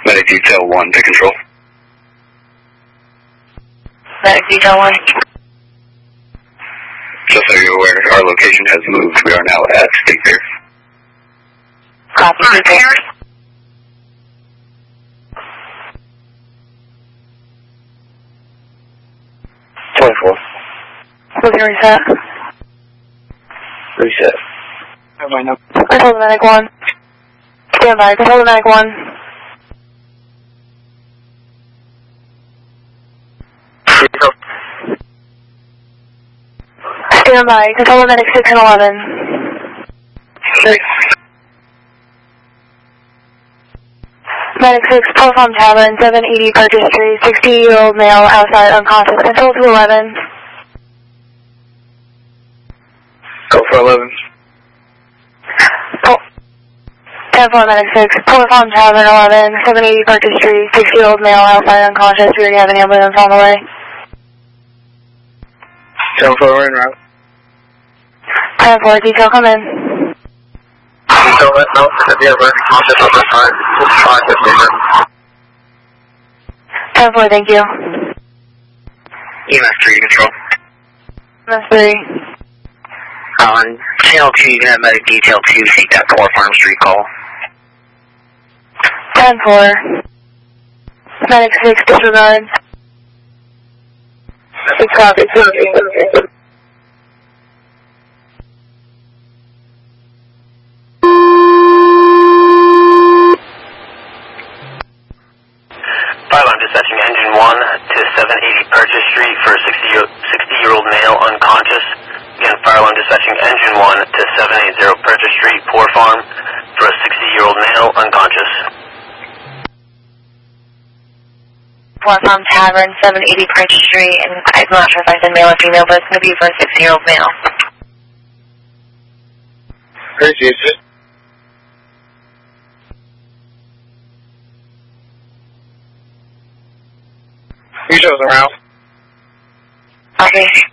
Medic Detail 1 to control. Medic Detail 1. Just so you're aware, our location has moved. We are now at State Fair. Copy, State Fair. Looking to reset. Reset. I have my number. Control the Medic 1. Stand by. Control the Medic 1. Stand by. Control the Medic 6 and 11. 6. Medic 6, Perform Tavern, 780 Purchase Street, 60-year-old male outside unconscious. Control to 11. Go for 11. 10-4 Medic 6, Perform Tavern, 11, 780 Purchase Street, 60-year-old male outside unconscious. We already have an ambulance on the way. 10-4, we're en route. 10-4, detail come in. Detail let know that we have a conscious over time. 10-4, thank you. EMS 3 to control. EMS 3. On channel 2, you can have Medic Detail 2 seek that 4 Farm Street call. 10-4. Medic 6, disregard. 6 copy. Fireline dispatching engine 1 to 780 Purchase Street for a 60-year-old male unconscious. Again, Fireline dispatching engine 1 to 780 Purchase Street, Poor Farm for a 60-year-old male unconscious. Poor Farm Tavern, 780 Purchase Street, and I'm not sure if I said male or female, but it's going to be for a 60-year-old male. Appreciate it. You shows around. Okay.